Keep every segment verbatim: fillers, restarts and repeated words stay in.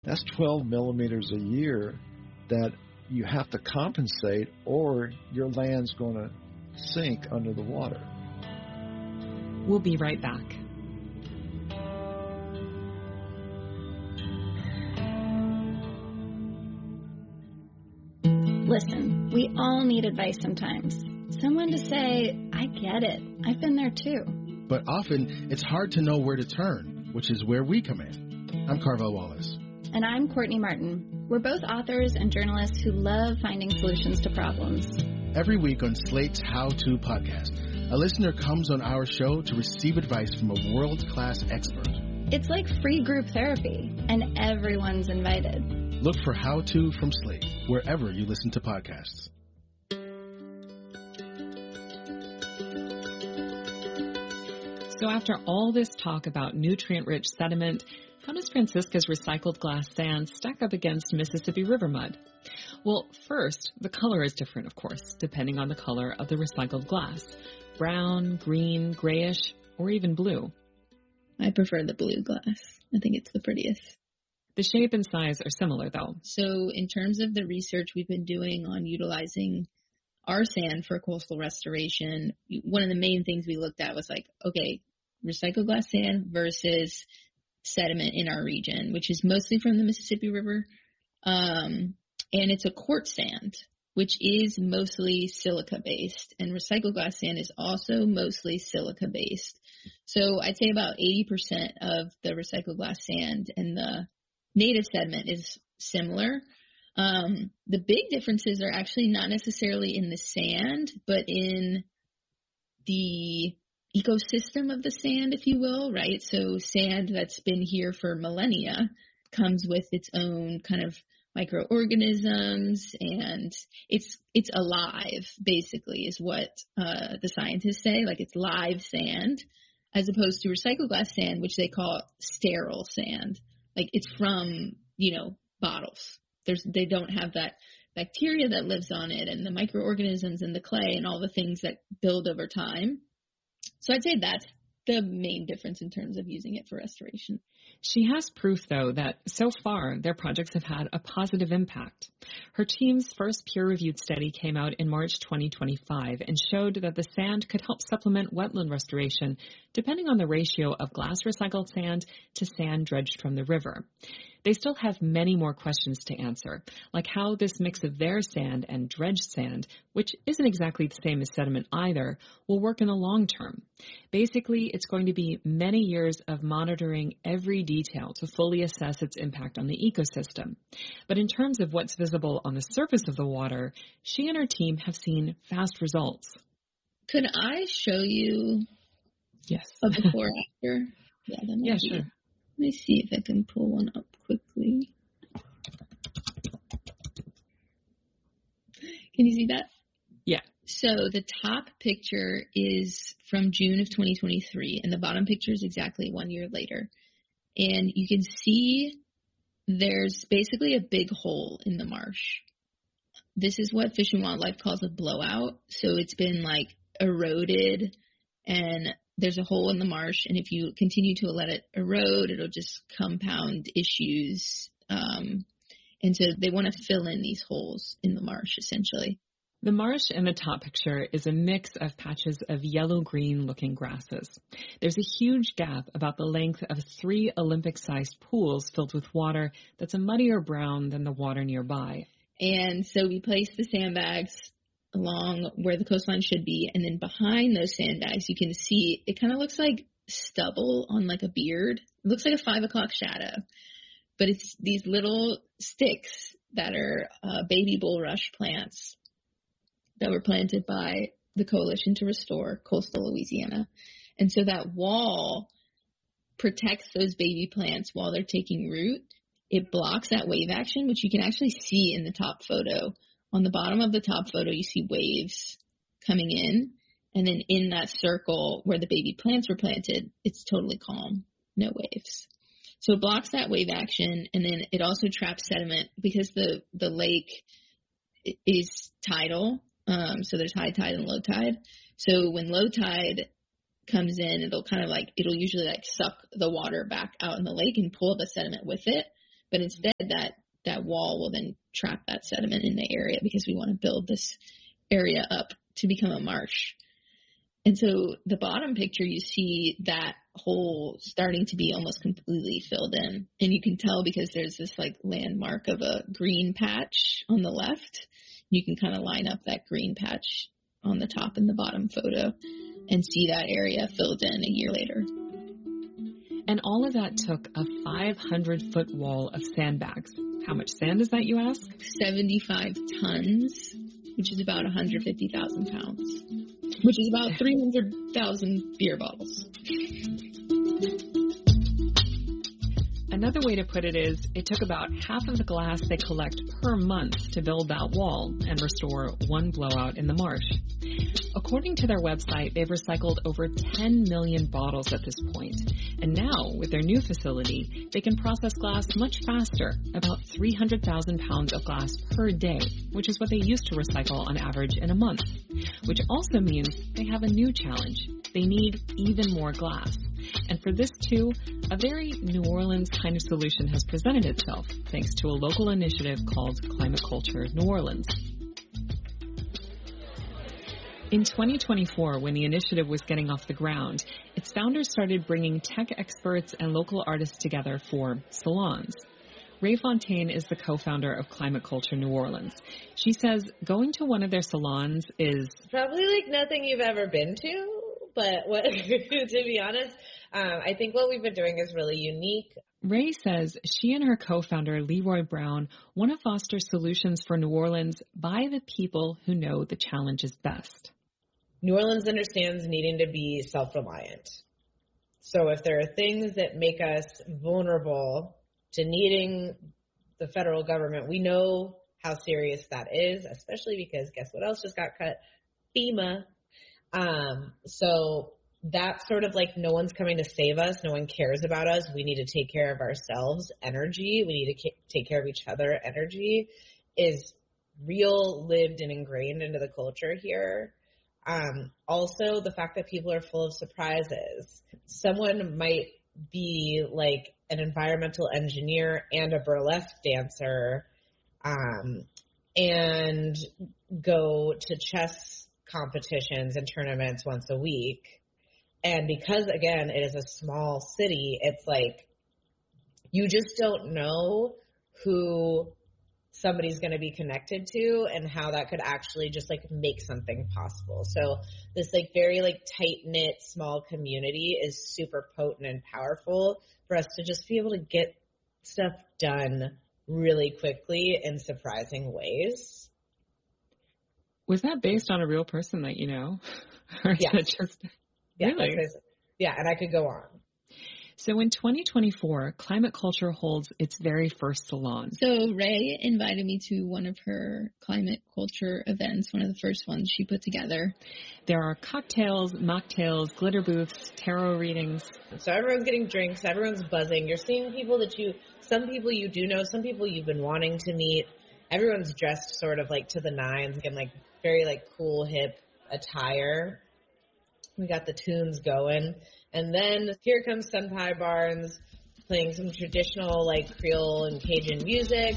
That's twelve millimeters a year that you have to compensate, or your land's going to sink under the water. We'll be right back. Listen, we all need advice sometimes. Someone to say, I get it. I've been there too. But often, it's hard to know where to turn, which is where we come in. I'm Carvel Wallace. And I'm Courtney Martin. We're both authors and journalists who love finding solutions to problems. Every week on Slate's How To podcast, a listener comes on our show to receive advice from a world-class expert. It's like free group therapy, and everyone's invited. Look for How To from Slate, wherever you listen to podcasts. So after all this talk about nutrient-rich sediment, how does Francisca's recycled glass sand stack up against Mississippi River mud? Well, first, the color is different, of course, depending on the color of the recycled glass. Brown, green, grayish, or even blue. I prefer the blue glass. I think it's the prettiest. The shape and size are similar, though. So in terms of the research we've been doing on utilizing our sand for coastal restoration, one of the main things we looked at was like, okay, recycled glass sand versus sediment in our region, which is mostly from the Mississippi River. Um, and it's a quartz sand, which is mostly silica-based. And recycled glass sand is also mostly silica-based. So I'd say about eighty percent of the recycled glass sand and the native sediment is similar. Um, the big differences are actually not necessarily in the sand, but in the ecosystem of the sand, if you will, right? So sand that's been here for millennia comes with its own kind of microorganisms, and it's it's alive, basically, is what uh, the scientists say. Like, it's live sand, as opposed to recycled glass sand, which they call sterile sand. Like, it's from, you know, bottles. There's they don't have that bacteria that lives on it, and the microorganisms and the clay and all the things that build over time. So I'd say that's the main difference in terms of using it for restoration. She has proof, though, that so far their projects have had a positive impact. Her team's first peer-reviewed study came out in March twenty twenty-five and showed that the sand could help supplement wetland restoration depending on the ratio of glass recycled sand to sand dredged from the river. They still have many more questions to answer, like how this mix of their sand and dredged sand, which isn't exactly the same as sediment either, will work in the long term. Basically, it's going to be many years of monitoring every detail to fully assess its impact on the ecosystem. But in terms of what's visible on the surface of the water, she and her team have seen fast results. Could I show you yes. a before after? Yeah, that might yeah be sure. It. Let me see if I can pull one up quickly. Can you see that? Yeah. So the top picture is from June of twenty twenty-three, and the bottom picture is exactly one year later. And you can see there's basically a big hole in the marsh. This is what Fish and Wildlife calls a blowout. So it's been like eroded, and there's a hole in the marsh, and if you continue to let it erode, it'll just compound issues. Um, and so they want to fill in these holes in the marsh, essentially. The marsh in the top picture is a mix of patches of yellow-green looking grasses. There's a huge gap about the length of three Olympic-sized pools filled with water that's a muddier brown than the water nearby. And so we place the sandbags along where the coastline should be, and then behind those sandbags you can see it kind of looks like stubble on like a beard. It looks like a five o'clock shadow, but it's these little sticks that are uh, baby bulrush plants that were planted by the Coalition to Restore Coastal Louisiana. And so that wall protects those baby plants while they're taking root. It blocks that wave action, which you can actually see in the top photo. On the bottom of the top photo, you see waves coming in, and then in that circle where the baby plants were planted, it's totally calm, no waves. So it blocks that wave action, and then it also traps sediment because the, the lake is tidal, um, so there's high tide and low tide. So when low tide comes in, it'll kind of like, it'll usually like suck the water back out in the lake and pull the sediment with it. But instead that, that wall will then trap that sediment in the area because we want to build this area up to become a marsh. And so the bottom picture, you see that hole starting to be almost completely filled in. And you can tell because there's this like landmark of a green patch on the left. You can kind of line up that green patch on the top and the bottom photo and see that area filled in a year later. And all of that took a five hundred foot wall of sandbags. How much sand is that, you ask? seventy-five tons, which is about one hundred fifty thousand pounds, which is about three hundred thousand beer bottles. Another way to put it is, it took about half of the glass they collect per month to build that wall and restore one blowout in the marsh. According to their website, they've recycled over ten million bottles at this point. And now, with their new facility, they can process glass much faster, about three hundred thousand pounds of glass per day, which is what they used to recycle on average in a month. Which also means they have a new challenge. They need even more glass. And for this too, a very New Orleans kind of solution has presented itself, thanks to a local initiative called Climate Culture New Orleans. In twenty twenty-four, when the initiative was getting off the ground, its founders started bringing tech experts and local artists together for salons. Ray Fontaine is the co-founder of Climate Culture New Orleans. She says going to one of their salons is probably like nothing you've ever been to, but what, to be honest, um, I think what we've been doing is really unique. Ray says she and her co-founder, Leroy Brown, want to foster solutions for New Orleans by the people who know the challenges best. New Orleans understands needing to be self-reliant. So if there are things that make us vulnerable to needing the federal government, we know how serious that is, especially because guess what else just got cut? FEMA. Um, so that's sort of like no one's coming to save us. No one cares about us. We need to take care of ourselves. Energy. We need to take care of each other. Energy is real, lived, and ingrained into the culture here. Um, also, the fact that people are full of surprises. Someone might be like an environmental engineer and a burlesque dancer um, and go to chess competitions and tournaments once a week. And because, again, it is a small city, it's like you just don't know who somebody's going to be connected to and how that could actually just like make something possible. So this like very like tight knit small community is super potent and powerful for us to just be able to get stuff done really quickly in surprising ways. Was that based on a real person that you know? Or yeah. Just, yeah, really? Yeah, and I could go on. So in twenty twenty-four, Climate Culture holds its very first salon. So Ray invited me to one of her climate culture events, one of the first ones she put together. There are cocktails, mocktails, glitter booths, tarot readings. So everyone's getting drinks, everyone's buzzing. You're seeing people that you, some people you do know, some people you've been wanting to meet. Everyone's dressed sort of like to the nines in like very like cool, hip attire. We got the tunes going. And then here comes Senpai Barnes playing some traditional like Creole and Cajun music.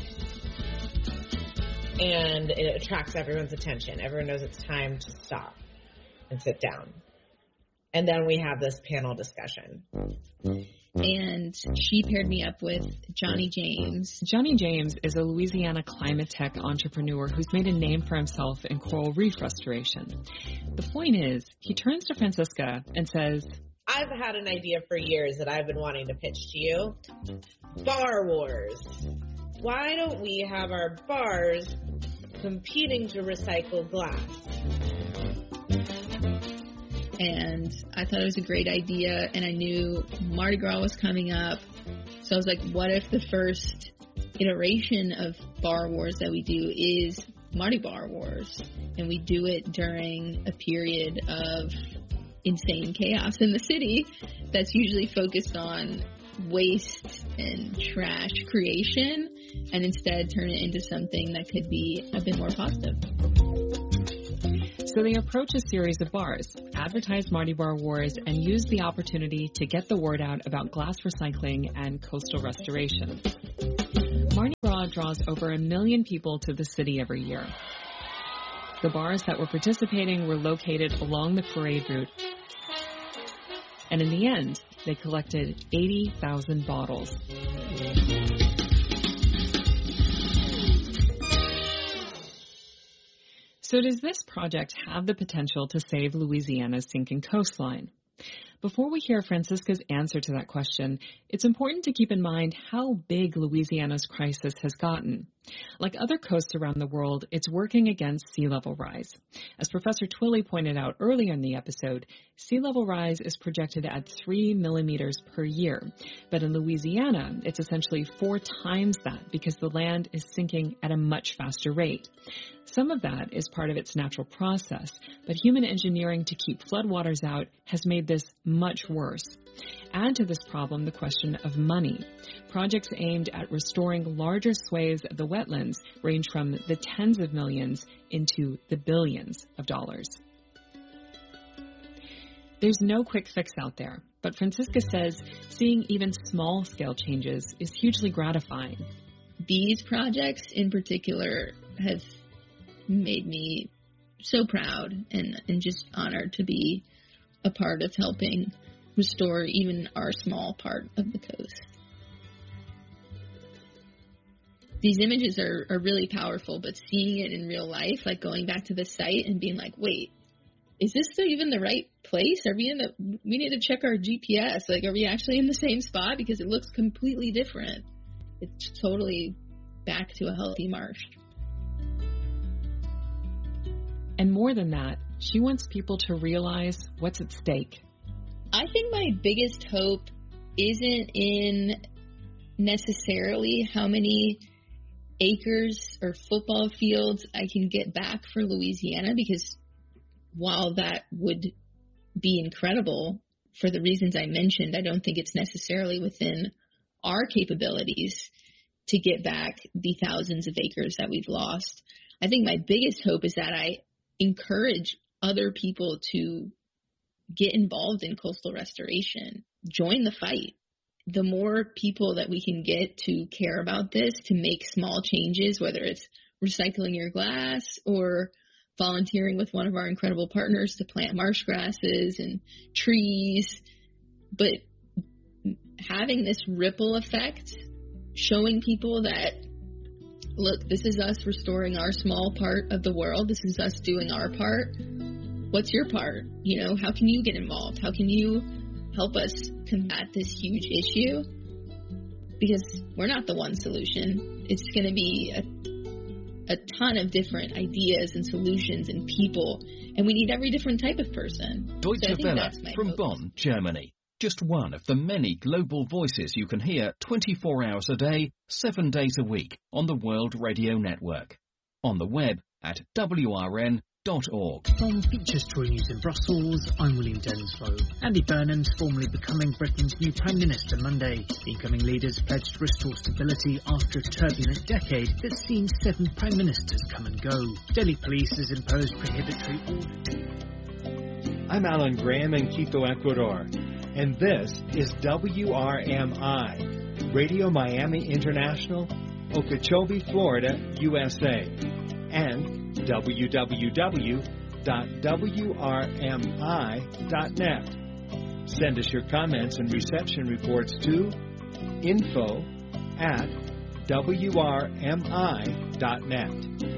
And it attracts everyone's attention. Everyone knows it's time to stop and sit down. And then we have this panel discussion. And she paired me up with Johnny James. Johnny James is a Louisiana climate tech entrepreneur who's made a name for himself in coral reef restoration. The point is, he turns to Francisca and says, I've had an idea for years that I've been wanting to pitch to you. Bar wars. Why don't we have our bars competing to recycle glass? And I thought it was a great idea, and I knew Mardi Gras was coming up. So I was like, what if the first iteration of Bar Wars that we do is Mardi Bar Wars? And we do it during a period of insane chaos in the city that's usually focused on waste and trash creation, and instead turn it into something that could be a bit more positive. So they approach a series of bars, advertise Mardi Bar Wars, and use the opportunity to get the word out about glass recycling and coastal restoration. draws over a million people to the city every year. The bars that were participating were located along the parade route, and in the end, they collected eighty thousand bottles. So does this project have the potential to save Louisiana's sinking coastline? Before we hear Francisca's answer to that question, it's important to keep in mind how big Louisiana's crisis has gotten. Like other coasts around the world, it's working against sea level rise. As Professor Twilley pointed out earlier in the episode, sea level rise is projected at three millimeters per year. But in Louisiana, it's essentially four times that because the land is sinking at a much faster rate. Some of that is part of its natural process, but human engineering to keep floodwaters out has made this much worse. Add to this problem the question of money. Projects aimed at restoring larger swathes of the wetlands range from the tens of millions into the billions of dollars. There's no quick fix out there, but Francisca says seeing even small-scale changes is hugely gratifying. These projects in particular have made me so proud and, and just honored to be a part of helping restore even our small part of the coast. These images are, are really powerful, but seeing it in real life, like going back to the site and being like, wait, is this even the right place? Are we in the, we need to check our G P S. Like, are we actually in the same spot? Because it looks completely different. It's totally back to a healthy marsh. And more than that, she wants people to realize what's at stake. I think my biggest hope isn't in necessarily how many acres or football fields I can get back for Louisiana, because while that would be incredible for the reasons I mentioned, I don't think it's necessarily within our capabilities to get back the thousands of acres that we've lost. I think my biggest hope is that I encourage other people to get involved in coastal restoration, join the fight. The more people that we can get to care about this, to make small changes, whether it's recycling your glass or volunteering with one of our incredible partners to plant marsh grasses and trees, but having this ripple effect, showing people that, look, this is us restoring our small part of the world. This is us doing our part. What's your part? You know, how can you get involved? How can you help us combat this huge issue? Because we're not the one solution. It's going to be a, a ton of different ideas and solutions and people, and we need every different type of person. Deutsche so Welle from hope. Bonn, Germany. Just one of the many global voices you can hear twenty-four hours a day, seven days a week on the World Radio Network. On the web at W R N dot org. From Feature Story News in Brussels, I'm William Denslow. Andy Burnham's formally becoming Britain's new Prime Minister Monday. Incoming leaders pledged to restore stability after a turbulent decade that's seen seven Prime Ministers come and go. Delhi police has imposed prohibitory orders. I'm Alan Graham in Quito, Ecuador, and this is W R M I, Radio Miami International, Okeechobee, Florida, U S A, and w w w dot w r m i dot net. Send us your comments and reception reports to info at w r m i dot net.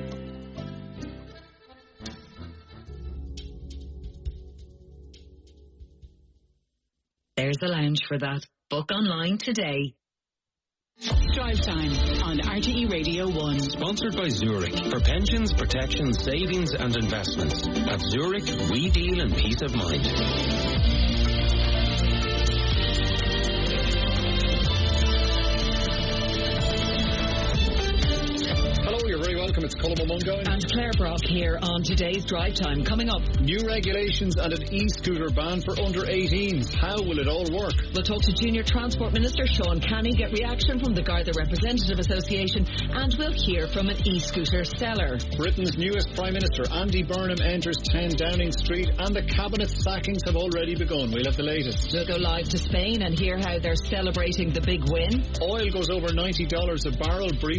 There's a lounge for that. Book online today. Drive Time on R T E Radio one. Sponsored by Zurich. For pensions, protection, savings and investments. At Zurich, we deal in peace of mind. It's Colm Mungo and Claire Brock here on today's Drive Time. Coming up, new regulations and an e-scooter ban for under eighteens. How will it all work? We'll talk to Junior Transport Minister Sean Canny, get reaction from the Garda Representative Association, and we'll hear from an e-scooter seller. Britain's newest Prime Minister, Andy Burnham, enters ten Downing Street, and the cabinet sackings have already begun. We'll have the latest. We'll go live to Spain and hear how they're celebrating the big win. Oil goes over ninety dollars a barrel briefly.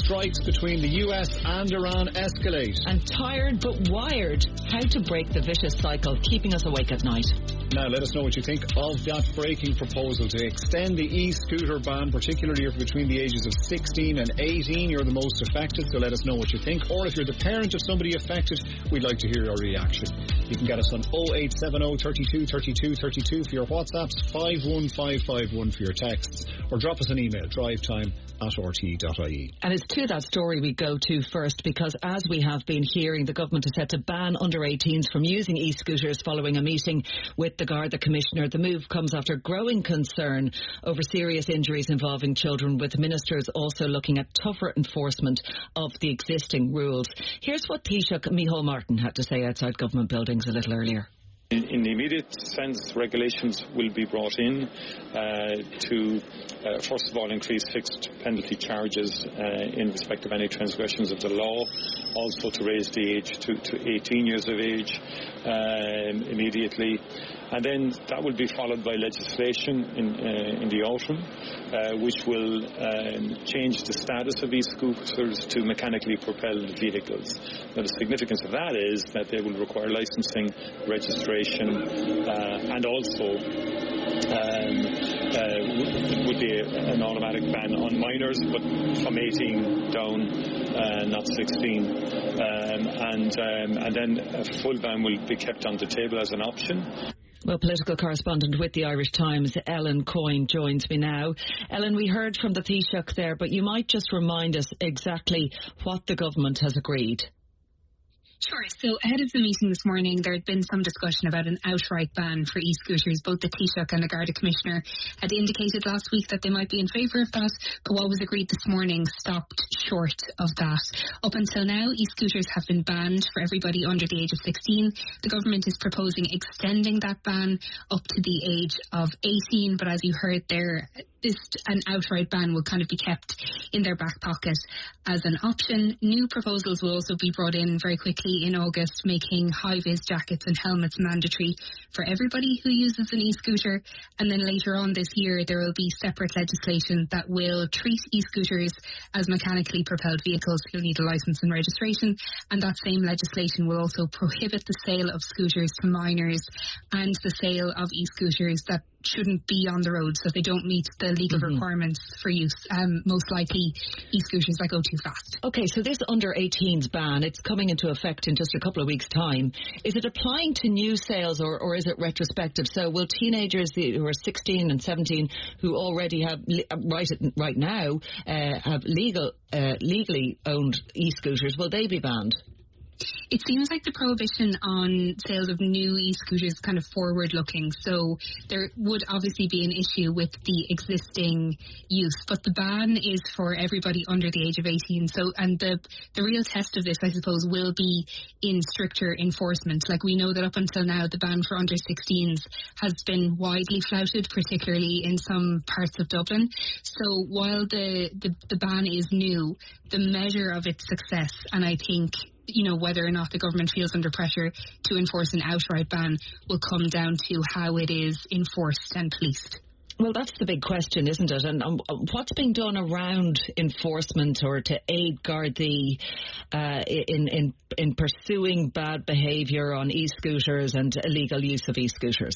strikes between the U S and Iran escalate. And tired but wired, how to break the vicious cycle, keeping us awake at night. Now, let us know what you think of that breaking proposal to extend the e-scooter ban, particularly if between the ages of sixteen and eighteen you're the most affected, so let us know what you think. Or if you're the parent of somebody affected, we'd like to hear your reaction. You can get us on oh eight seven oh, thirty-two, thirty-two, thirty-two for your WhatsApps, five one five five one for your texts, or drop us an email, drivetime at r t e dot i e. And it's to that story we go to first, because as we have been hearing, the government is set to ban under eighteens from using e-scooters following a meeting with the Garda Commissioner. The move comes after growing concern over serious injuries involving children, with ministers also looking at tougher enforcement of the existing rules. Here's what Taoiseach Micheál Martin had to say outside government buildings a little earlier. In, in the immediate sense, regulations will be brought in uh, to, uh, first of all, increase fixed penalty charges uh, in respect of any transgressions of the law, also to raise the age to, to eighteen years of age um, immediately. And then that will be followed by legislation in, uh, in the autumn, uh, which will um, change the status of e-scooters to mechanically propelled vehicles. Now, the significance of that is that they will require licensing, registration, uh, and also um, uh, would be an automatic ban on minors, but from eighteen down, uh, not sixteen. Um, and, um, and then a full ban will be kept on the table as an option. Well, political correspondent with the Irish Times, Ellen Coyne, joins me now. Ellen, we heard from the Taoiseach there, but you might just remind us exactly what the government has agreed. Sure. So ahead of the meeting this morning, there had been some discussion about an outright ban for e-scooters. Both the Taoiseach and the Garda Commissioner had indicated last week that they might be in favour of that, but what was agreed this morning stopped short of that. Up until now, e-scooters have been banned for everybody under the age of sixteen. The government is proposing extending that ban up to the age of eighteen, but as you heard there, this an outright ban will kind of be kept in their back pocket as an option. New proposals will also be brought in very quickly in August, making high-vis jackets and helmets mandatory for everybody who uses an e-scooter. And then later on this year, there will be separate legislation that will treat e-scooters as mechanically propelled vehicles. You'll need a licence and registration. And that same legislation will also prohibit the sale of scooters to minors and the sale of e-scooters that shouldn't be on the road, so they don't meet the legal mm-hmm. requirements for use, um, most likely e-scooters that go too fast. OK, so this under eighteens ban, it's coming into effect in just a couple of weeks' time. Is it applying to new sales, or, or is it retrospective? So will teenagers who are sixteen and seventeen who already have, right, right now, uh, have legal, uh, legally owned e-scooters, will they be banned? It seems like the prohibition on sales of new e-scooters is kind of forward-looking, so there would obviously be an issue with the existing use, but the ban is for everybody under the age of eighteen. So, and the the real test of this, I suppose, will be in stricter enforcement. Like, we know that up until now, the ban for under sixteens has been widely flouted, particularly in some parts of Dublin. So while the, the, the ban is new, the measure of its success, and I think, you know, whether or not the government feels under pressure to enforce an outright ban, will come down to how it is enforced and policed. Well, that's the big question, isn't it? And um, what's being done around enforcement or to aid Gardaí uh, in, in, in pursuing bad behaviour on e-scooters and illegal use of e-scooters?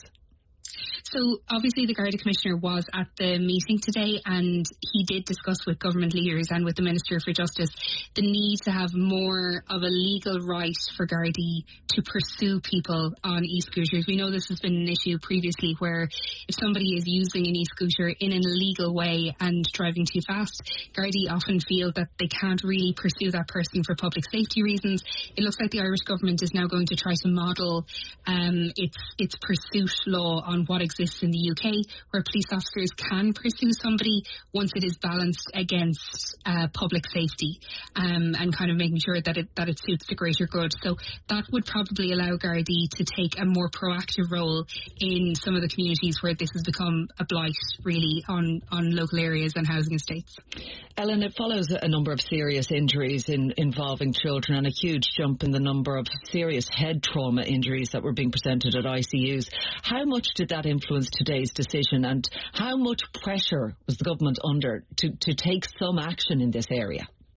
So obviously the Garda Commissioner was at the meeting today, and he did discuss with government leaders and with the Minister for Justice the need to have more of a legal right for Gardaí to pursue people on e-scooters. We know this has been an issue previously, where if somebody is using an e-scooter in an illegal way and driving too fast, Gardaí often feel that they can't really pursue that person for public safety reasons. It looks like the Irish government is now going to try to model um, its its pursuit law on what exists in the U K, where police officers can pursue somebody once it is balanced against uh, public safety, um, and kind of making sure that it that it suits the greater good. So that would probably allow Gardaí to take a more proactive role in some of the communities where this has become a blight, really, on, on local areas and housing estates. Ellen, it follows a number of serious injuries in, involving children, and a huge jump in the number of serious head trauma injuries that were being presented at I C Us. How much did that influence today's decision, and how much pressure was the government under to, to take some action in this area?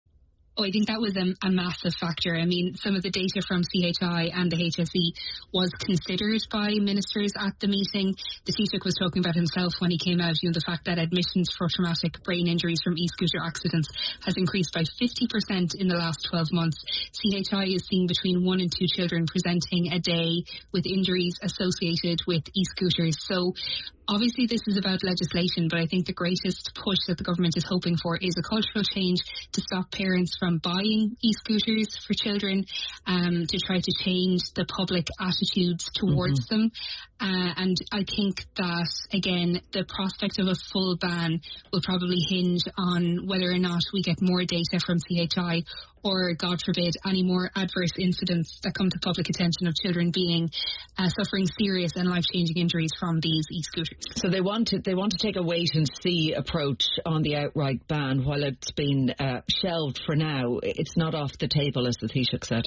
Oh, I think that was a, a massive factor. I mean, some of the data from C H I and the H S E was considered by ministers at the meeting. The Taoiseach was talking about himself when he came out, you know, the fact that admissions for traumatic brain injuries from e-scooter accidents has increased by fifty percent in the last twelve months. C H I is seeing between one and two children presenting a day with injuries associated with e-scooters. So obviously this is about legislation, but I think the greatest push that the government is hoping for is a cultural change to stop parents from buying e-scooters for children, um, to try to change the public attitudes towards mm-hmm. them. Uh, and I think that, again, the prospect of a full ban will probably hinge on whether or not we get more data from C H I or, God forbid, any more adverse incidents that come to public attention of children being uh, suffering serious and life-changing injuries from these e-scooters. So they want to they want to take a wait-and-see approach on the outright ban. While it's been uh, shelved for now, it's not off the table, as the Taoiseach said.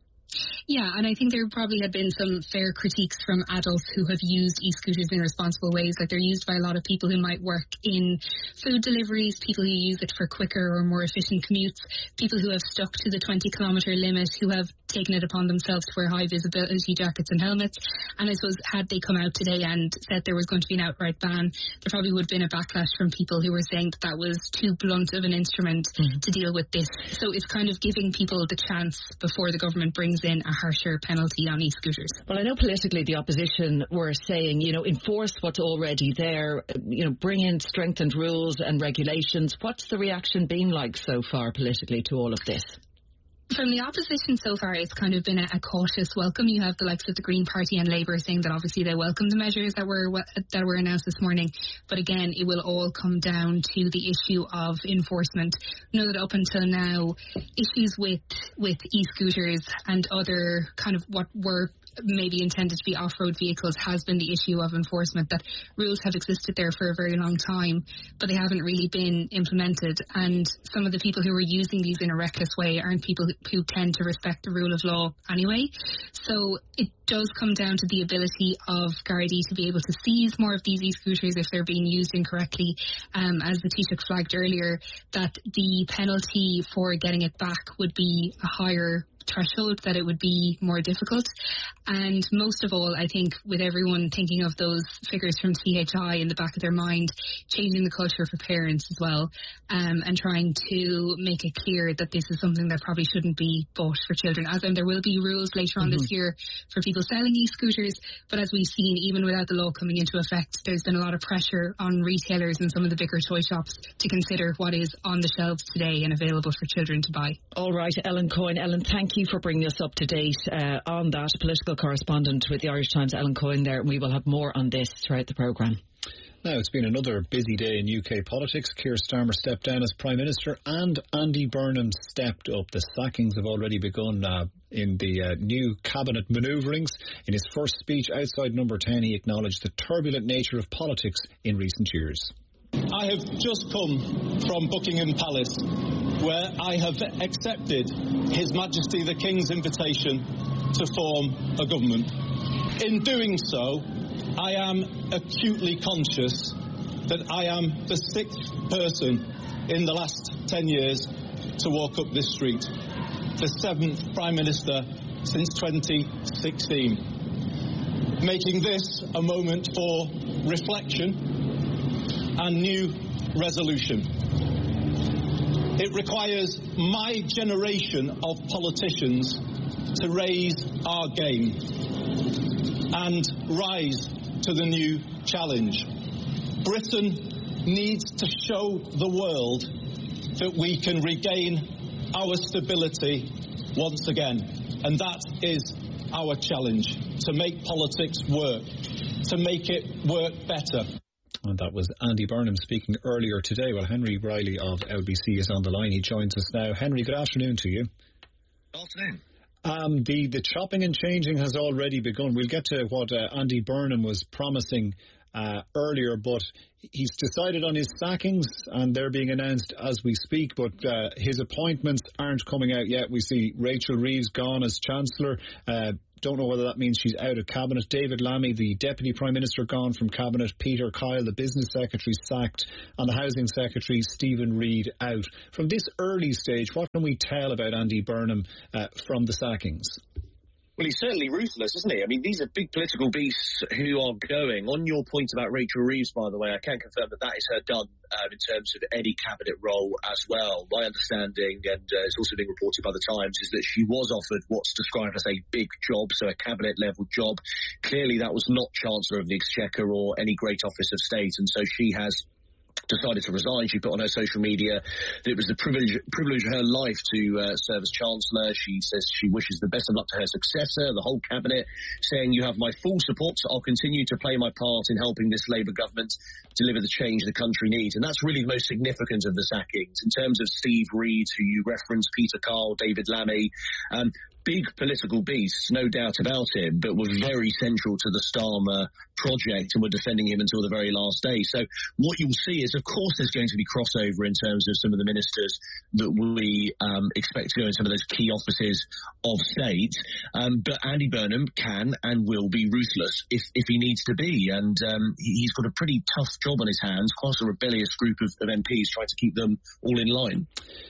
Yeah, and I think there probably have been some fair critiques from adults who have used e-scooters in responsible ways. Like, they're used by a lot of people who might work in food deliveries, people who use it for quicker or more efficient commutes, people who have stuck to the twenty kilometre limit, who have taken it upon themselves to wear high visibility jackets and helmets. And I suppose had they come out today and said there was going to be an outright ban, there probably would have been a backlash from people who were saying that that was too blunt of an instrument mm-hmm. to deal with this. So it's kind of giving people the chance before the government brings in a harsher penalty on e-scooters. Well, I know politically the opposition were saying, you know, enforce what's already there, you know, bring in strengthened rules and regulations. What's the reaction been like so far politically to all of this? From the opposition so far, it's kind of been a, a cautious welcome. You have the likes of the Green Party and Labour saying that obviously they welcome the measures that were that were announced this morning. But again, it will all come down to the issue of enforcement. You know that up until now, issues with with e-scooters and other kind of what were maybe intended to be off-road vehicles has been the issue of enforcement, that rules have existed there for a very long time, but they haven't really been implemented. And some of the people who are using these in a reckless way aren't people who, who tend to respect the rule of law anyway. So it does come down to the ability of Gardaí to be able to seize more of these e-scooters if they're being used incorrectly. Um, as the Taoiseach flagged earlier, that the penalty for getting it back would be a higher threshold, that it would be more difficult. And most of all, I think with everyone thinking of those figures from C H I in the back of their mind, changing the culture for parents as well, um, and trying to make it clear that this is something that probably shouldn't be bought for children. As in, there will be rules later on mm-hmm. this year for people selling e-scooters, but as we've seen, even without the law coming into effect, there's been a lot of pressure on retailers and some of the bigger toy shops to consider what is on the shelves today and available for children to buy. All right, Ellen Coyne. Ellen, thank you for bringing us up to date uh, on that. Political correspondent with the Irish Times, Ellen Coyne there. We will have more on this throughout the programme. Now, it's been another busy day in U K politics. Keir Starmer stepped down as Prime Minister and Andy Burnham stepped up. The sackings have already begun uh, in the uh, new cabinet manoeuvrings. In his first speech outside Number ten, he acknowledged the turbulent nature of politics in recent years. I have just come from Buckingham Palace, where I have accepted His Majesty the King's invitation to form a government. In doing so, I am acutely conscious that I am the sixth person in the last ten years to walk up this street, the seventh Prime Minister since twenty sixteen, making this a moment for reflection and new resolution. It requires my generation of politicians to raise our game and rise to the new challenge. Britain needs to show the world that we can regain our stability once again, and that is our challenge, to make politics work, to make it work better. And that was Andy Burnham speaking earlier today. Well, Henry Riley of L B C is on the line. He joins us now. Henry, good afternoon to you. Good afternoon. Um, the, the chopping and changing has already begun. We'll get to what uh, Andy Burnham was promising uh, earlier, but he's decided on his sackings and they're being announced as we speak, but uh, his appointments aren't coming out yet. We see Rachel Reeves gone as Chancellor, uh, don't know whether that means she's out of cabinet. David Lammy, the Deputy Prime Minister, gone from cabinet. Peter Kyle, the Business Secretary, sacked. And the Housing Secretary, Stephen Reid, out. From this early stage, what can we tell about Andy Burnham uh, from the sackings? Well, he's certainly ruthless, isn't he? I mean, these are big political beasts who are going. On your point about Rachel Reeves, by the way, I can confirm that that is her done um, in terms of any cabinet role as well. My understanding, and uh, it's also being reported by the Times, is that she was offered what's described as a big job, so a cabinet-level job. Clearly, that was not Chancellor of the Exchequer or any great office of state, and so she has decided to resign. She put on her social media that it was the privilege, privilege of her life to uh, serve as Chancellor. She says she wishes the best of luck to her successor, the whole cabinet, saying, "You have my full support. I'll continue to play my part in helping this Labour government deliver the change the country needs." And that's really the most significant of the sackings. In terms of Steve Reid, who you referenced, Peter Kyle, David Lammy, um, big political beasts, no doubt about it, but were very central to the Starmer project and were defending him until the very last day. So what you'll see is, of course, there's going to be crossover in terms of some of the ministers that we um, expect to go in some of those key offices of state. Um, but Andy Burnham can and will be ruthless if, if he needs to be. And um, he's got a pretty tough job on his hands, quite a rebellious group of, of M Ps trying to keep them all in line.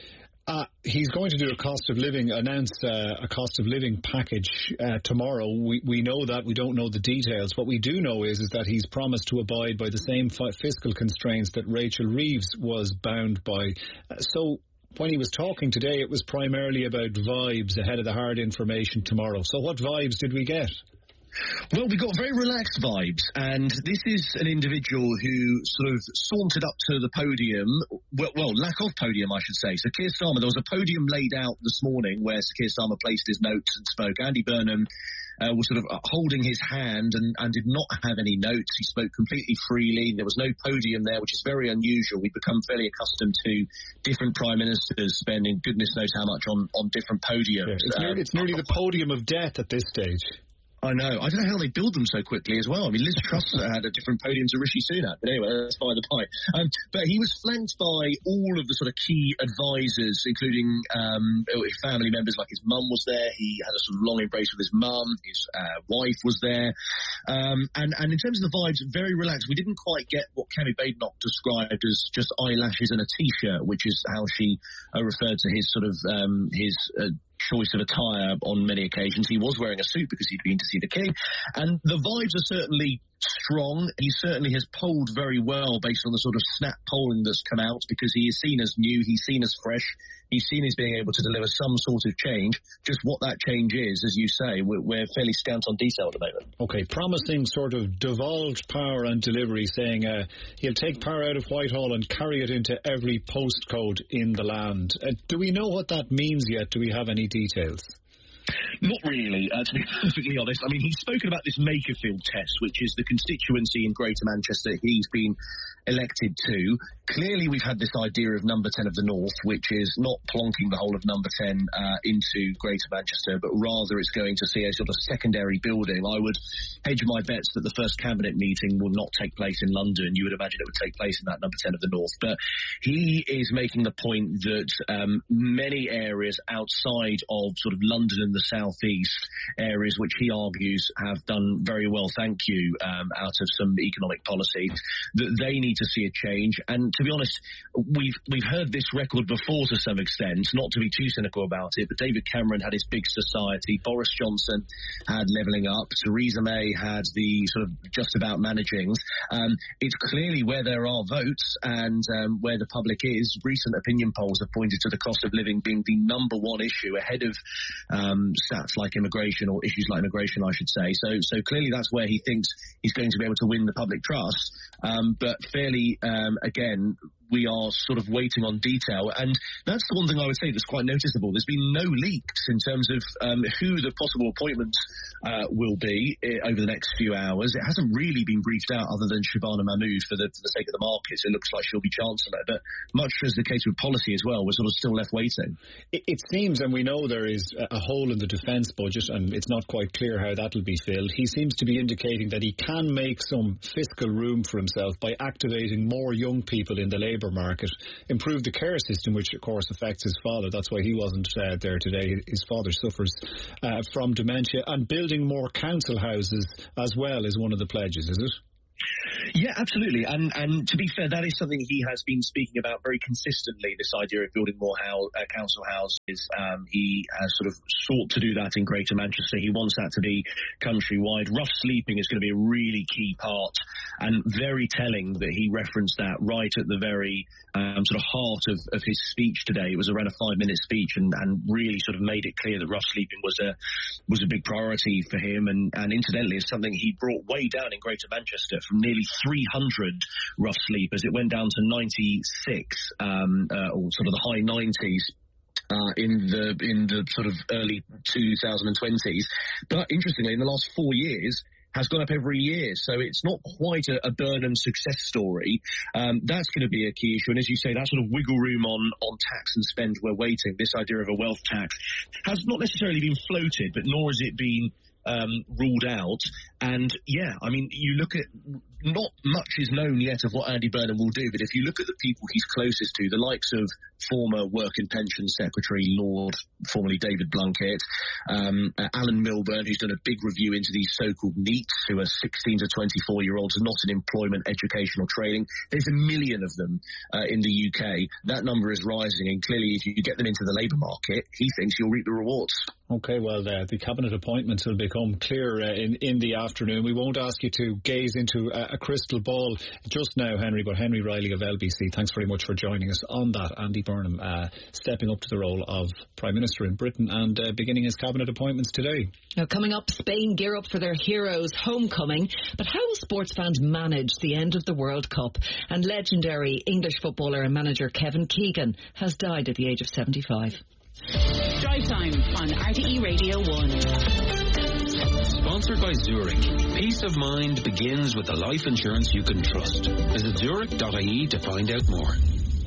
Uh, he's going to do a cost of living, announce uh, a cost of living package uh, tomorrow. We we know that. We don't know the details. What we do know is, is that he's promised to abide by the same fi- fiscal constraints that Rachel Reeves was bound by. Uh, so when he was talking today, it was primarily about vibes ahead of the hard information tomorrow. So what vibes did we get? Well, we got very relaxed vibes, and this is an individual who sort of sauntered up to the podium, well, well, lack of podium, I should say. So Keir Starmer, there was a podium laid out this morning where Keir Starmer placed his notes and spoke. Andy Burnham uh, was sort of holding his hand and, and did not have any notes. He spoke completely freely. There was no podium there, which is very unusual. We've become fairly accustomed to different prime ministers spending goodness knows how much on, on different podiums. Yeah, it's, near, it's nearly the podium of death at this stage. I know. I don't know how they build them so quickly as well. I mean, Liz Truss had a different podium to Rishi Sunak, but anyway, that's by the by. Um, but he was flanked by all of the sort of key advisors, including um, family members, like his mum was there. He had a sort of long embrace with his mum. His uh, wife was there. Um, and, and in terms of the vibes, very relaxed. We didn't quite get what Kemi Badenoch described as just eyelashes and a T-shirt, which is how she uh, referred to his sort of um, his uh, choice of attire on many occasions. He was wearing a suit because he'd been to see the King, and the vibes are certainly strong. He certainly has polled very well based on the sort of snap polling that's come out, because he is seen as new, he's seen as fresh, he's seen as being able to deliver some sort of change. Just what that change is, as you say, we're, we're fairly scant on detail at the moment. Okay, promising sort of devolved power and delivery, saying uh, he'll take power out of Whitehall and carry it into every postcode in the land. Uh, do we know what that means yet? Do we have any details? Not really, uh, to be perfectly honest. I mean, he's spoken about this Makerfield test, which is the constituency in Greater Manchester he's been elected to. Clearly, we've had this idea of number ten of the North, which is not plonking the whole of number ten uh, into Greater Manchester, but rather it's going to see a sort of secondary building. I would hedge my bets that the first cabinet meeting will not take place in London. You would imagine it would take place in that number ten of the North. But he is making the point that um, many areas outside of sort of London and the South East, areas which he argues have done very well, thank you, um, out of some economic policy, that they need to see a change. And to be honest, we've we've heard this record before to some extent, not to be too cynical about it, but David Cameron had his big society, Boris Johnson had levelling up, Theresa May had the sort of just about managings. Um, it's clearly where there are votes and um, where the public is. Recent opinion polls have pointed to the cost of living being the number one issue, ahead of um, stats like immigration, or issues like immigration, I should say. So, so clearly that's where he thinks he's going to be able to win the public trust. Um, but fairly, um, again, we are sort of waiting on detail, and that's the one thing I would say that's quite noticeable. There's been no leaks in terms of um, who the possible appointments uh, will be uh, over the next few hours. It hasn't really been briefed out, other than Shabana Mahmood for the, for the sake of the markets. It looks like she'll be Chancellor, but much as the case with policy as well, we're sort of still left waiting. It, it seems, and we know there is a hole in the defence budget, and it's not quite clear how that'll be filled. He seems to be indicating that he can make some fiscal room for himself by activating more young people in the Labour labour market, improve the care system, which of course affects his father. That's why he wasn't uh, there today. His father suffers uh, from dementia, and building more council houses as well is one of the pledges, is it? Yeah, absolutely. And and to be fair, that is something he has been speaking about very consistently, this idea of building more house, uh, council houses. Um, he has sort of sought to do that in Greater Manchester. He wants that to be countrywide. Rough sleeping is going to be a really key part, and very telling that he referenced that right at the very um, sort of heart of, of his speech today. It was around a five-minute speech, and, and really sort of made it clear that rough sleeping was a was a big priority for him, and, and incidentally, it's something he brought way down in Greater Manchester from nearly three hundred rough sleepers. It went down to ninety-six, um, uh, or sort of the high nineties. Uh, in the in the sort of early twenty twenties. But interestingly, in the last four years, has gone up every year. So it's not quite a, a Burnham success story. Um, that's going to be a key issue. And as you say, that sort of wiggle room on, on tax and spend we're waiting, this idea of a wealth tax, has not necessarily been floated, but nor has it been Um, ruled out. And yeah, I mean, you look at, not much is known yet of what Andy Burnham will do, but if you look at the people he's closest to, the likes of former Work and Pension Secretary Lord, formerly David Blunkett, um, uh, Alan Milburn, who's done a big review into these so-called NEETs, who are sixteen to twenty-four year olds not in employment, education or training. There's a million of them uh, in the U K. That number is rising, and clearly if you get them into the labour market, he thinks you'll reap the rewards. Okay, well, uh, the cabinet appointments will become clear uh, in, in the afternoon. We won't ask you to gaze into a, a crystal ball just now, Henry, but Henry Riley of L B C, thanks very much for joining us on that. Andy Burnham uh, stepping up to the role of Prime Minister in Britain and uh, beginning his cabinet appointments today. Now, coming up, Spain gear up for their heroes' homecoming. But how will sports fans manage the end of the World Cup? And legendary English footballer and manager Kevin Keegan has died at the age of seventy-five. Drive Time on R T E Radio one. Sponsored by Zurich. Peace of mind begins with the life insurance you can trust. Visit zurich dot I E to find out more.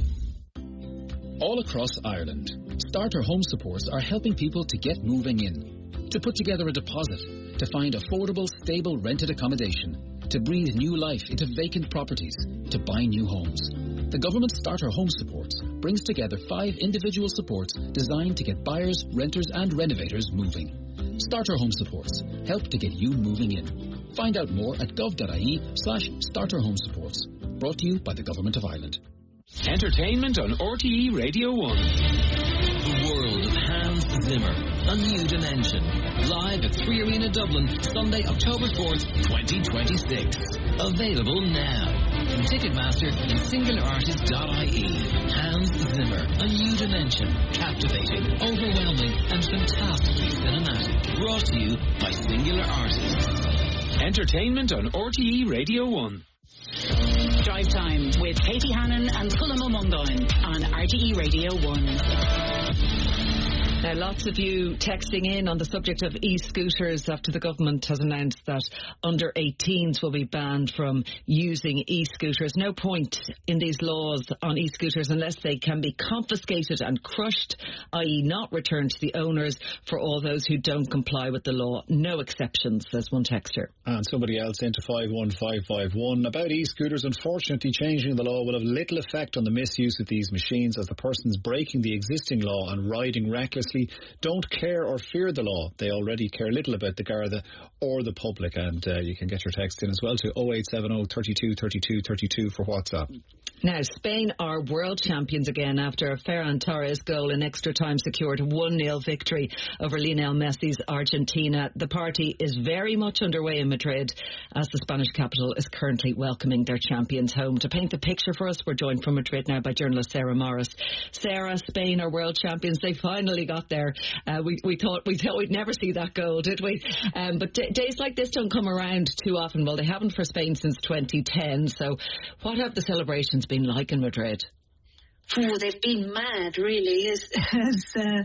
All across Ireland, Starter Home Supports are helping people to get moving in, to put together a deposit, to find affordable, stable rented accommodation, to breathe new life into vacant properties, to buy new homes. The government Starter Home Supports brings together five individual supports designed to get buyers, renters and renovators moving. Starter Home Supports help to get you moving in. Find out more at gov dot I E slash starter home supports. Brought to you by the Government of Ireland. Entertainment on R T E Radio one. The world of Hans Zimmer, A New Dimension. Live at Three Arena Dublin, Sunday, October fourth, twenty twenty-six. Available now. From Ticketmaster and singular artist dot I E. Hans Zimmer, A New Dimension. Captivating, overwhelming, and fantastically cinematic. Brought to you by Singular Artists. Entertainment on R T E Radio one. Drive Time with Katie Hannon and Cullum O'Mundoin on R T E Radio one. Now, lots of you texting in on the subject of e-scooters after the government has announced that under eighteens will be banned from using e-scooters. No point in these laws on e-scooters unless they can be confiscated and crushed, that is not returned to the owners for all those who don't comply with the law. No exceptions, says one texter. And somebody else into five one five five one. About e-scooters, unfortunately, changing the law will have little effect on the misuse of these machines, as the persons breaking the existing law and riding recklessly don't care or fear the law. They already care little about the Garda or the public. And uh, you can get your text in as well to oh eight seven oh, thirty-two, thirty-two, thirty-two for WhatsApp. Now, Spain are world champions again after a Ferran Torres goal in extra time secured a one nil victory over Lionel Messi's Argentina. The party is very much underway in Madrid as the Spanish capital is currently welcoming their champions home. To paint the picture for us, we're joined from Madrid now by journalist Sarah Morris. Sarah, Spain are world champions. They finally got there. Uh, we, we thought we thought we'd never see that goal, did we? Um, but d- days like this don't come around too often. Well, they haven't for Spain since twenty ten. So what have the celebrations been like in Madrid? Oh, they've been mad, really, as, as uh,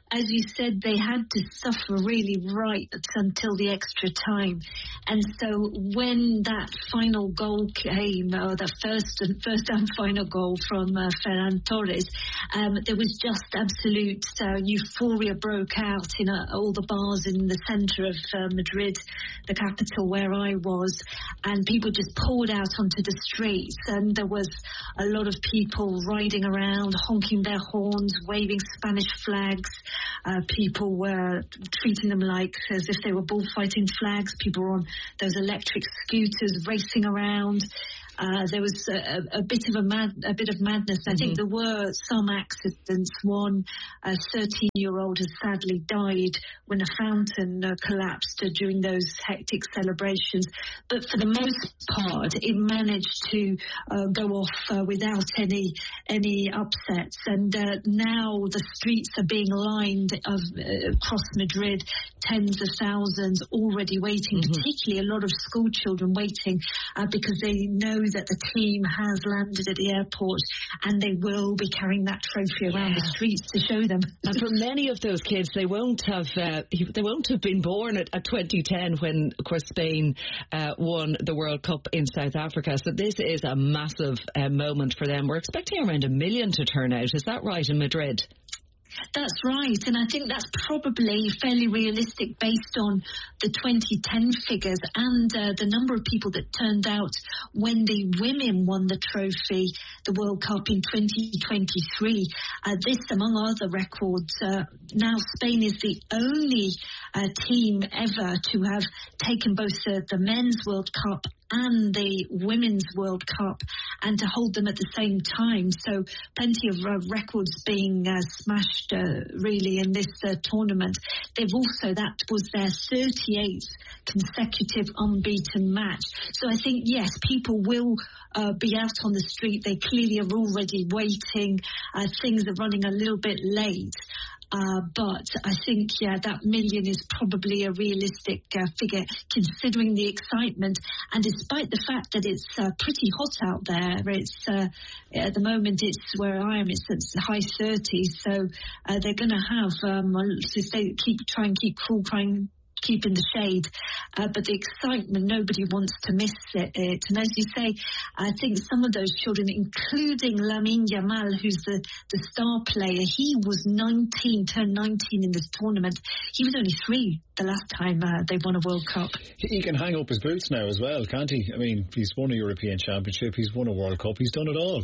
as you said, they had to suffer really right until the extra time. And so when that final goal came, or the first and first and final goal from uh, Ferran Torres, um, there was just absolute uh, euphoria broke out in uh, all the bars in the centre of uh, Madrid, the capital where I was, and people just poured out onto the streets, and there was a lot of people riding around, honking their horns, waving Spanish flags. Uh, people were treating them like as if they were bullfighting flags. People were on those electric scooters racing around. Uh, there was a, a bit of a mad, a bit of madness. I mm-hmm. think there were some accidents. One, a thirteen-year-old has sadly died when a fountain uh, collapsed uh, during those hectic celebrations. But for the most part, it managed to uh, go off uh, without any any upsets. And uh, now the streets are being lined of, uh, across Madrid, tens of thousands already waiting, mm-hmm. particularly a lot of school children waiting uh, because they know that the team has landed at the airport and they will be carrying that trophy around yeah. the streets to show them. And for many of those kids, they won't have uh, they won't have been born at, at twenty ten when, of course, Spain uh, won the World Cup in South Africa. So this is a massive uh, moment for them. We're expecting around a million to turn out. Is that right in Madrid? That's right, and I think that's probably fairly realistic based on the twenty ten figures and uh, the number of people that turned out when the women won the trophy, the World Cup in twenty twenty-three. Uh, this, among other records, uh, now Spain is the only uh, team ever to have taken both the, the Men's World Cup and the Women's World Cup, and to hold them at the same time. So plenty of uh, records being uh, smashed uh, really in this uh, tournament. They've also, that was their thirty-eighth consecutive unbeaten match. So I think, yes, people will uh, be out on the street. They clearly are already waiting. Uh, things are running a little bit late. Uh, but I think, yeah, that million is probably a realistic uh, figure considering the excitement. And despite the fact that it's uh, pretty hot out there, it's uh, at the moment, it's where I am, it's, it's the high thirties. So uh, they're going to have, um, if they keep try and keep cool, trying keep in the shade, uh, but the excitement, nobody wants to miss it, it. And as you say, I think some of those children, including Lamine Yamal, who's the, the star player, he was nineteen, turned nineteen in this tournament. He was only three the last time uh, they won a World Cup. He can hang up his boots now as well, can't he? I mean, he's won a European Championship, he's won a World Cup, he's done it all.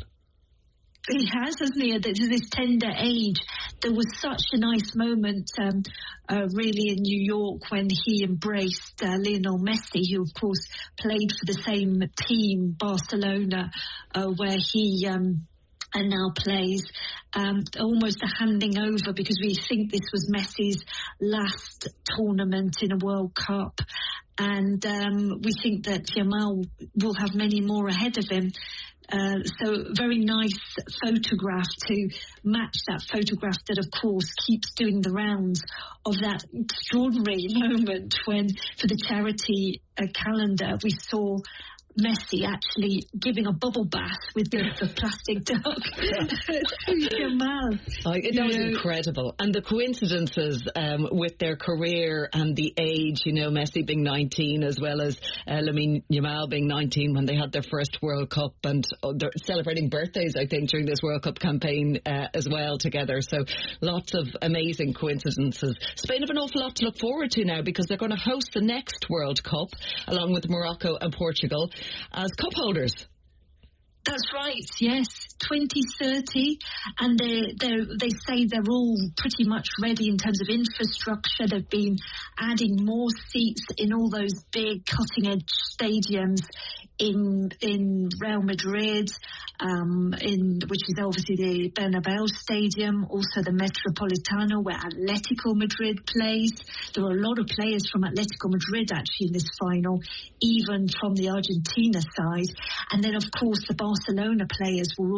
He has, hasn't he, at this tender age. There was such a nice moment, um, uh, really, in New York when he embraced uh, Lionel Messi, who, of course, played for the same team, Barcelona, uh, where he um, and now plays. Um, almost a handing over, because we think this was Messi's last tournament in a World Cup. And um, we think that Yamal will have many more ahead of him. Uh, so very nice photograph to match that photograph that, of course, keeps doing the rounds of that extraordinary moment when, for the charity uh, calendar, we saw Messi actually giving a bubble bath with the, the plastic duck to Yamal. Oh, that was incredible. And the coincidences um, with their career and the age, you know, Messi being nineteen as well as uh, Lamine Yamal being nineteen when they had their first World Cup, and uh, they're celebrating birthdays, I think, during this World Cup campaign uh, as well together. So lots of amazing coincidences. Spain have an awful lot to look forward to now because they're going to host the next World Cup along with Morocco and Portugal as cup holders. That's right, yes, twenty thirty, and they they they say they're all pretty much ready in terms of infrastructure. They've been adding more seats in all those big cutting-edge stadiums in in Real Madrid, um, in which is obviously the Bernabeu Stadium, also the Metropolitano, where Atletico Madrid plays. There are a lot of players from Atletico Madrid actually in this final, even from the Argentina side. And then, of course, the Barcelona players will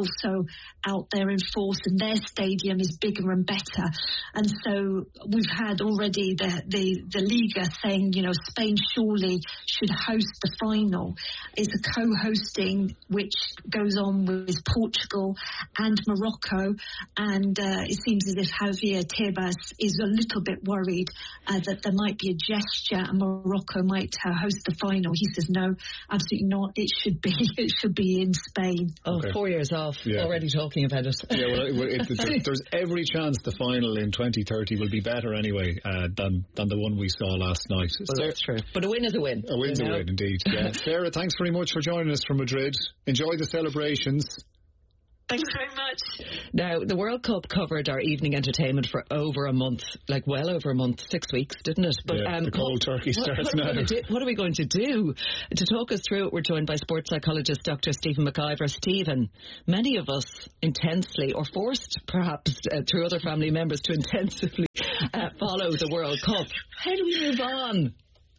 also out there in force, and their stadium is bigger and better. And so we've had already the, the, the Liga saying, you know, Spain surely should host the final. It's a co-hosting which goes on with Portugal and Morocco, and uh, it seems as if Javier Tebas is a little bit worried uh, that there might be a gesture and Morocco might uh, host the final. He says no, absolutely not. It should be it should be in Spain. Oh, Okay. four years off, Yeah. already talking about it. Yeah, well, it, it, there, there's every chance the final in twenty thirty will be better anyway uh, than than the one we saw last night. Well, Sarah, that's true. But a win is a win. a win's you a know? win, indeed. Yeah. Sarah, thanks very much for joining us from Madrid. Enjoy the celebrations. Thanks very much. Now, the World Cup covered our evening entertainment for over a month, like well over a month, six weeks, didn't it? But Yeah, the cold turkey what, starts what, are we now. gonna do- what are we going to do? To talk us through it, we're joined by sports psychologist Doctor Stephen McIver. Stephen, many of us intensely, or forced perhaps uh, through other family members to intensively uh, follow the World Cup. How do we move on?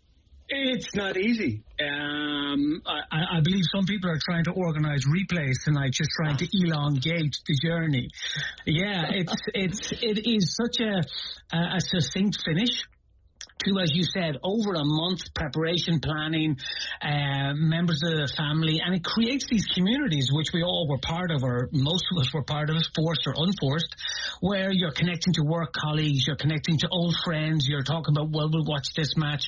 It's not easy. Um, I, I believe some people are trying to organise replays tonight, just trying to elongate the journey. Yeah, it's it's it is such a a succinct finish to, as you said, over a month preparation, planning, uh, members of the family, and it creates these communities which we all were part of, or most of us were part of, forced or unforced, where you're connecting to work colleagues, you're connecting to old friends, you're talking about, well, we'll watch this match.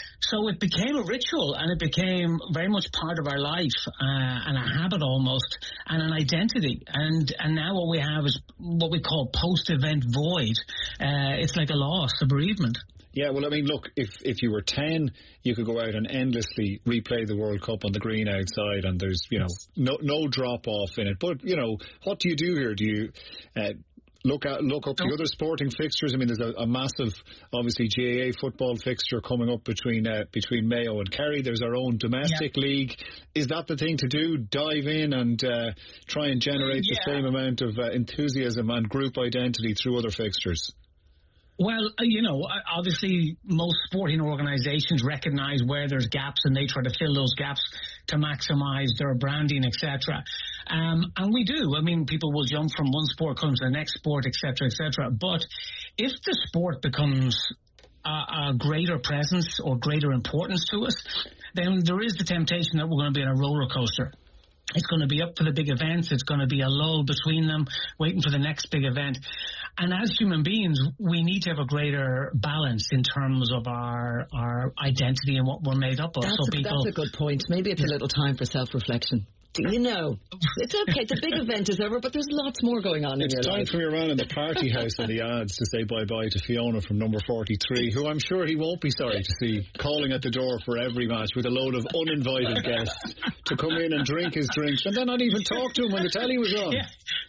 So it became a ritual, and it became very much part of our life, uh, and a habit almost, and an identity. And and now what we have is what we call post-event void. Uh, it's like a loss, a bereavement. Yeah, well, I mean, look, if if you were ten, you could go out and endlessly replay the World Cup on the green outside, and there's, you know, no no drop off in it. But, you know, what do you do here? Do you uh, look at look up the other sporting fixtures? I mean, there's a, a massive, obviously, G A A football fixture coming up between uh, between Mayo and Kerry. There's our own domestic yeah. league. Is that the thing to do? Dive in and uh, try and generate yeah. the same amount of uh, enthusiasm and group identity through other fixtures? Well, you know, obviously most sporting organisations recognise where there's gaps, and they try to fill those gaps to maximise their branding, et cetera. Um, and we do. I mean, people will jump from one sport comes to the next sport, et cetera, et cetera. But if the sport becomes a, a greater presence or greater importance to us, then there is the temptation that we're going to be in a roller coaster. It's going to be up for the big events. It's going to be a lull between them, waiting for the next big event. And as human beings, we need to have a greater balance in terms of our our identity and what we're made up of. That's, so a, people, that's a good point. Maybe it's a little time for self-reflection. You know, it's okay. The big event is over, but there's lots more going on it's in your life. It's time for your man in the party house in the ads to say bye-bye to Fiona from number forty-three, who I'm sure he won't be sorry to see calling at the door for every match with a load of uninvited guests to come in and drink his drinks and then not even talk to him when the telly was on. Yeah.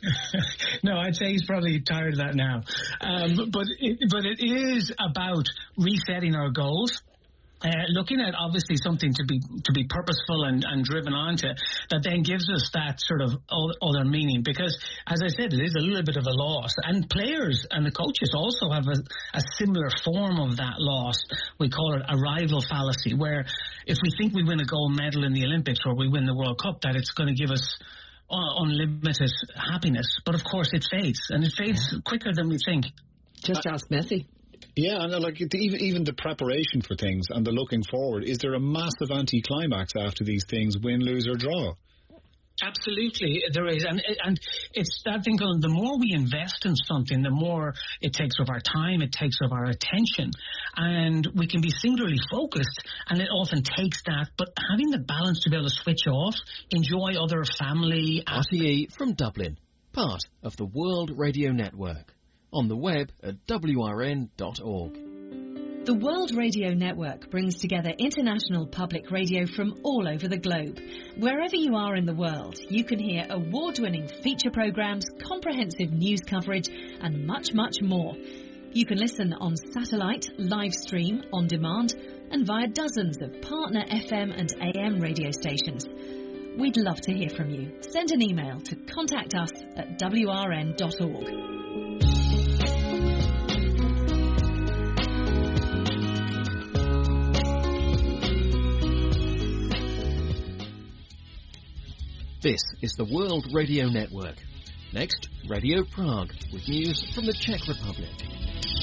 No, I'd say he's probably tired of that now. Um, but it, but it is about resetting our goals. Uh, looking at obviously something to be to be purposeful and, and driven onto, that then gives us that sort of other meaning, because as I said, it is a little bit of a loss, and players and the coaches also have a, a similar form of that loss. We call it arrival fallacy, where if we think we win a gold medal in the Olympics or we win the World Cup, that it's going to give us unlimited happiness, but of course it fades, and it fades quicker than we think. Just ask Messi. Yeah, and like the, even even the preparation for things and the looking forward, is there a massive anti-climax after these things, win, lose or draw? Absolutely, there is, and and it's that thing called, the more we invest in something, the more it takes of our time, it takes of our attention, and we can be singularly focused, and it often takes that, but having the balance to be able to switch off, enjoy other family. R T E from Dublin, part of the World Radio Network. On the web at W R N dot org. The World Radio Network brings together international public radio from all over the globe. Wherever you are in the world, you can hear award-winning feature programs, comprehensive news coverage, and much, much more. You can listen on satellite, live stream, on demand, and via dozens of partner F M and A M radio stations. We'd love to hear from you. Send an email to contact us at W R N dot org. This is the World Radio Network. Next, Radio Prague with news from the Czech Republic.